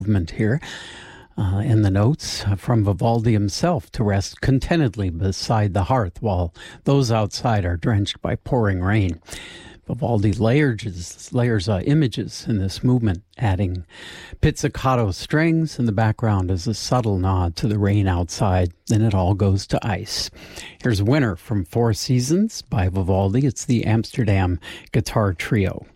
movement here. In the notes from Vivaldi himself to rest contentedly beside the hearth while those outside are drenched by pouring rain. Vivaldi layers images in this movement, adding pizzicato strings in the background as a subtle nod to the rain outside. Then it all goes to ice. Here's Winter from Four Seasons by Vivaldi. It's the Amsterdam Guitar Trio.